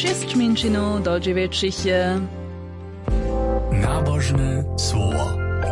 6 minut do 9. Nabożne słowo.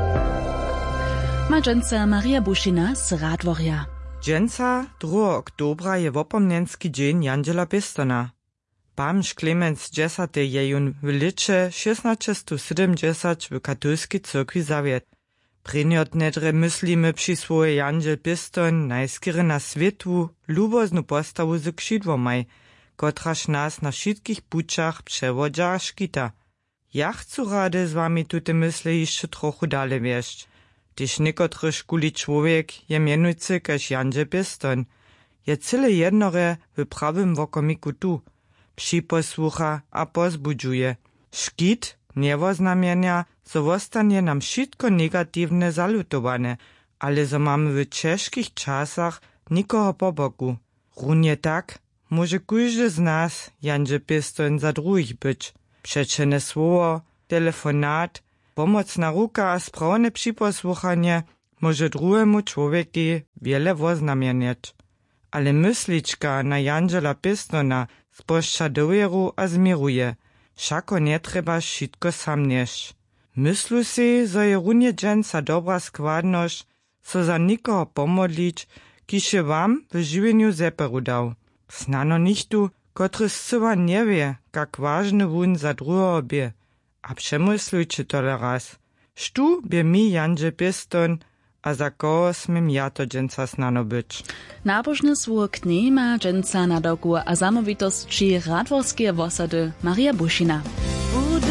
Ma dżęca Maria Bušina z Radworja. Dżęca 2 oktobra je wopomnienski dzień Jandzela Pistona. Bamž Klemens X je jun w licze 1670 w katolskiej cyrkwi zawiet. Prenjotnedre myslimy przyswoje Jandzel Piston najskiery na światu luboznu postawu z krzydłomaj, kotraż nas na wszystkich puczach przewodza szkita. Ja chcę rady z wami tute mysle jeszcze trochu dalej wieszć. Tyż niekotry szkuli człowiek je mianujcy kaž Jandzel Piston. Je cyle jednore w prawym wokomiku tu. Připosłucha a pozbudzuje. Škit niewoznamienia, so wostanie nam wszystko negatywne zalutowane, ale so mamy w ciężkich czasach nikogo po boku. Runie tak, może każdy z nas Jandzel Piston za drugich być. Przeczene słowo, telefonat, pomocna ruka a sprawne připosłuchanie może drugiemu człowiekowi wiele woznamieniać. Ale mysliczka na Jandzela Pistona spošča doveru a zmiruje. Šako nie treba šitko sam neš. Myslu si, zo je runje dženca dobra składność, so za nikoho pomodlić, kiž je wam w živenju zeperu dał. Snano nichtu, kotry zcyła nie wie, kak ważny wun za drugo bie. A przemyslujcie tole raz. Štu bie mi Jandzel Piston, a za koho smem ja to dženca snano być. Nabożne słowo knema dżęca na dogu a zamówitości radworskie wosady Maria Bušina.